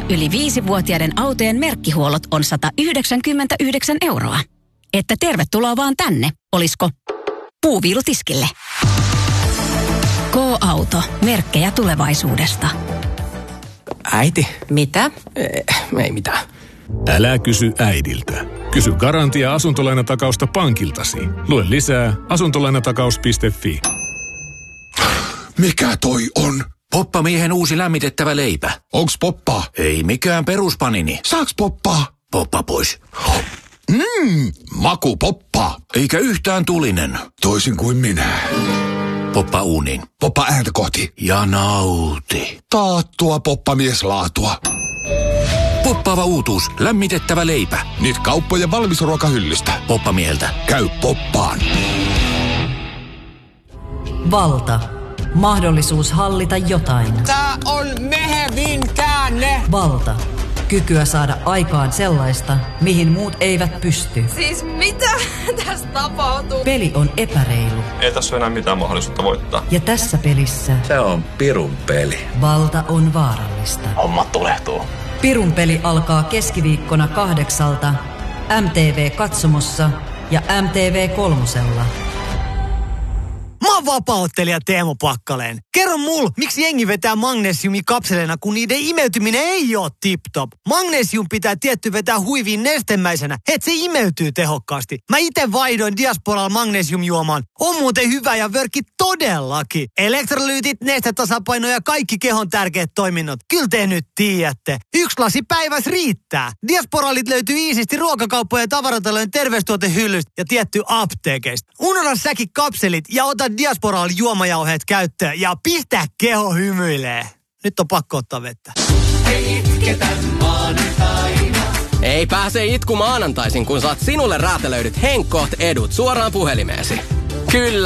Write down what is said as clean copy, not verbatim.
Yli 5-vuotiaiden autojen merkkihuollot on 199 €. Että tervetuloa vaan tänne, olisko puuviilutiskille. K-Auto. Merkkejä tulevaisuudesta. Äiti. Mitä? Ei mitään. Älä kysy äidiltä. Kysy Garantia asuntolainatakausta pankiltasi. Lue lisää asuntolainatakaus.fi. Mikä toi on? Poppamiehen uusi lämmitettävä leipä. Onks poppaa? Ei mikään peruspanini. Saaks poppaa? Poppa pois. Maku poppaa. Eikä yhtään tulinen. Toisin kuin minä. Poppa uuniin. Poppa ääntä kohti. Ja nauti. Taattua poppamieslaatua. Poppaava uutuus. Lämmitettävä leipä. Nyt kauppojen valmisruokahyllystä. Poppamieheltä. Käy poppaan. Valta. Mahdollisuus hallita jotain. Tää on mehevin käänne. Valta. Kykyä saada aikaan sellaista, mihin muut eivät pysty. Siis mitä tässä tapahtuu? Peli on epäreilu. Ei tässä ole enää mitään mahdollisuutta voittaa. Ja tässä pelissä... Se on pirun peli. Valta on vaarallista. Hommat tulehtuu. Pirun peli alkaa keskiviikkona 8:00 MTV-katsomossa ja MTV3:lla. Mä oon vapaa-ottelija Teemu Pakkaleen. Kerro mulle, miksi jengi vetää magnesiumikapseleina, kun niiden imeytyminen ei oo tip-top. Magnesium pitää tietty vetää huiviin nestemäisenä, et se imeytyy tehokkaasti. Mä ite vaihdoin Diasporalla magnesiumjuomaan. On muuten hyvä ja vörkki todellakin. Elektrolyytit, nestetasapaino ja kaikki kehon tärkeät toiminnot. Kyllä te nyt tiedätte. 1 lasi päivässä riittää. Diasporalit löytyy iisisti ruokakauppojen ja tavaratalojen terveystuotehyllystä ja tietty apteekeista. Unohda säkin kapselit ja ota Diasporal juomajauheet käyttöön ja pistä keho hymyilee. Nyt on pakko ottaa vettä. Ei itketä maanantaina. Ei pääse itku maanantaisin, kun saat sinulle räätälöidyt Henkkoht edut suoraan puhelimeesi. Kyllä.